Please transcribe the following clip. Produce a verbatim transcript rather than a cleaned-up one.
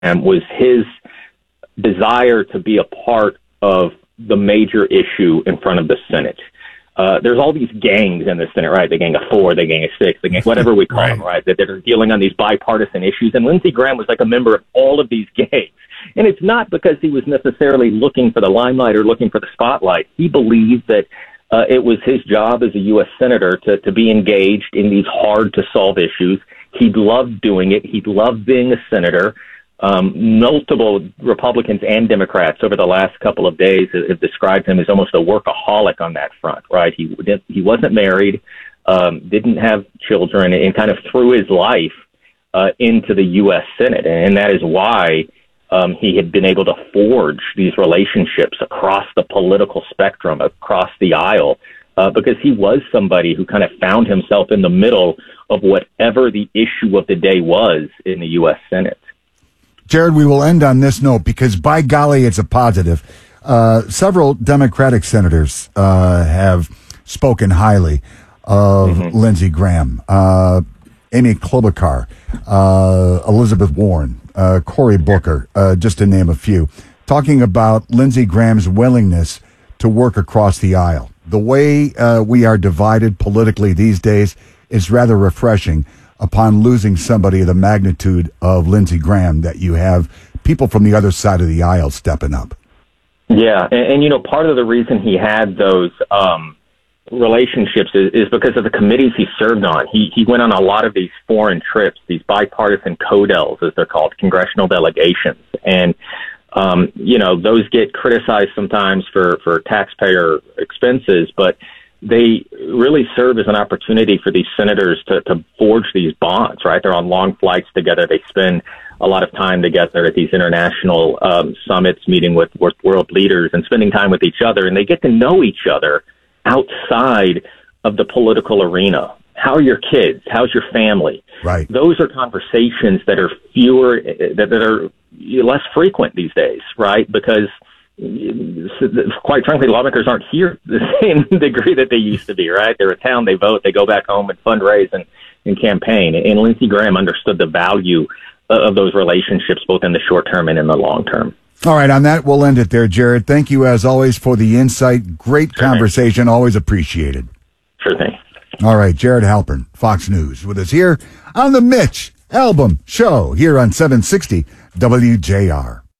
was his desire to be a part of the major issue in front of the Senate. Uh, there's all these gangs in the Senate, right? The gang of four, the gang of six, the gang, whatever we call right. them, right? That, that are dealing on these bipartisan issues. And Lindsey Graham was like a member of all of these gangs. And it's not because he was necessarily looking for the limelight or looking for the spotlight. He believed that uh, it was his job as a U S senator to, to be engaged in these hard-to-solve issues. He loved doing it. He loved being a senator. Um, multiple Republicans and Democrats over the last couple of days have described him as almost a workaholic on that front, right? He he wasn't married, um, didn't have children, and kind of threw his life uh, into the U S Senate. And that is why um, he had been able to forge these relationships across the political spectrum, across the aisle, uh, because he was somebody who kind of found himself in the middle of whatever the issue of the day was in the U S Senate. Jared, we will end on this note because, by golly, it's a positive. Uh, several Democratic senators uh, have spoken highly of mm-hmm. Lindsey Graham, uh, Amy Klobuchar, uh, Elizabeth Warren, uh, Cory Booker, uh, just to name a few, talking about Lindsey Graham's willingness to work across the aisle. The way uh, we are divided politically these days is rather refreshing. Upon losing somebody of the magnitude of Lindsey Graham, that you have people from the other side of the aisle stepping up. Yeah, and, and you know, part of the reason he had those um, relationships is, is because of the committees he served on. He he went on a lot of these foreign trips, these bipartisan CODELs, as they're called, congressional delegations. And, um, you know, those get criticized sometimes for, for taxpayer expenses, but they really serve as an opportunity for these senators to, to forge these bonds, right? They're on long flights together. They spend a lot of time together at these international um, summits, meeting with world leaders and spending time with each other. And they get to know each other outside of the political arena. How are your kids? How's your family? Right. Those are conversations that are fewer, that, that are less frequent these days, right? Because quite frankly, lawmakers aren't here to the same degree that they used to be, right? They're a town, they vote, they go back home and fundraise and, and campaign. And Lindsey Graham understood the value of those relationships, both in the short term and in the long term. All right, on that, we'll end it there, Jared. Thank you, as always, for the insight. Great sure conversation, thing. Always appreciated. Sure thing. All right, Jared Halpern, Fox News, with us here on the Mitch Albom Show here on seven sixty W J R.